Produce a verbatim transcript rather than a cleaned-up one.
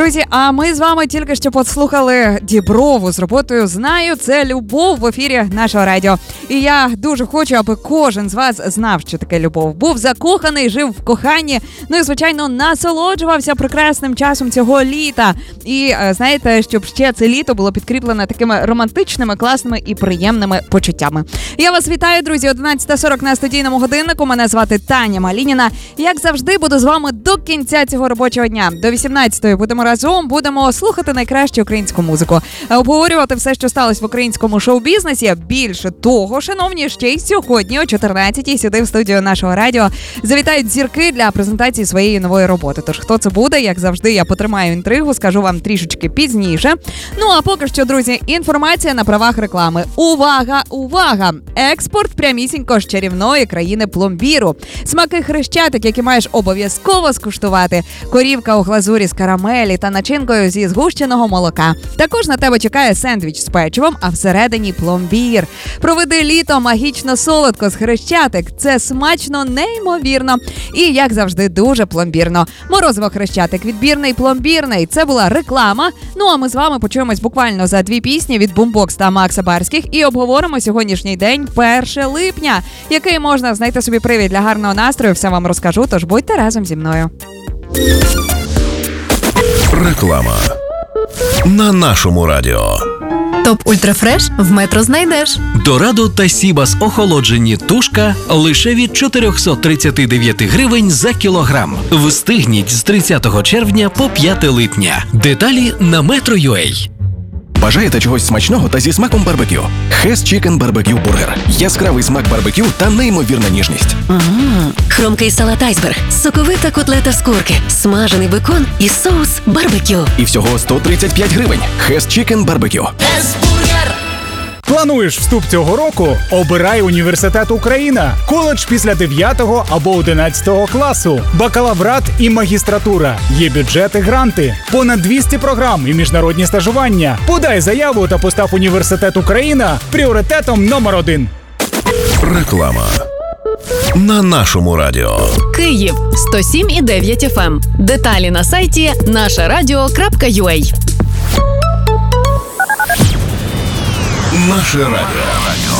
Друзі, а ми з вами тільки що послухали Діброву з роботою «Знаю, це любов» в ефірі нашого радіо. І я дуже хочу, аби кожен з вас знав, що таке любов. Був закоханий, жив в коханні, ну і, звичайно, насолоджувався прекрасним часом цього літа. І, знаєте, щоб ще це літо було підкріплене такими романтичними, класними і приємними почуттями. Я вас вітаю, друзі, одинадцята сорок на студійному годиннику. Мене звати Таня Малініна. Як завжди, буду з вами до кінця цього робочого дня. До вісімнадцятої будемо разом, будемо слухати найкращу українську музику, обговорювати все, що сталося в українському шоу-бізнесі. Більше того, шановні, ще й сьогодні о чотирнадцятій сюди в студію нашого радіо завітають зірки для презентації своєї нової роботи. Тож хто це буде, як завжди, я потримаю інтригу, скажу вам трішечки пізніше. Ну а поки що, друзі, інформація на правах реклами. Увага, увага! Експорт прямісінько з чарівної країни пломбіру. Смаки хрещатик, які маєш обов'язково скуштувати. Корівка у глазурі з карамелі та начинкою зі згущеного молока. Також на тебе чекає сендвіч з печивом, а всередині пломбір. Проведи літо магічно солодко з хрещатик. Це смачно, неймовірно. І, як завжди, дуже пломбірно. Морозиво хрещатик відбірний, пломбірний. Це була реклама. Ну а ми з вами почуємось буквально за дві пісні від Бумбокс та Макса Барських і обговоримо сьогоднішній день, перше липня, який можна знайти собі привід для гарного настрою. Все вам розкажу, тож будьте разом зі мною. Реклама на нашому радіо. Топ Ультрафреш в Метро знайдеш. Дорадо та Сібас охолоджені тушка лише від чотириста тридцять дев'ять гривень за кілограм. Встигніть з тридцятого червня по п'яте липня. Деталі на метро крапка ю а. Бажаєте чогось смачного та зі смаком барбекю? Хес Чікен Барбекю Бургер. Яскравий смак барбекю та неймовірна ніжність. Ммм, хрумкий салат айсберг, соковита котлета з курки, смажений бекон і соус барбекю. І всього сто тридцять п'ять гривень. Хес Чікен Барбекю. Плануєш вступ цього року? Обирай університет Україна. Коледж після дев'ятого або одинадцятого класу. Бакалаврат і магістратура. Є бюджети, гранти. Понад двісті програм і міжнародні стажування. Подай заяву та постав університет Україна пріоритетом номер один. Реклама на нашому радіо. Київ сто сім і дев'ять еф ем. Деталі на сайті наше радіо крапка ю а. Наше радіо.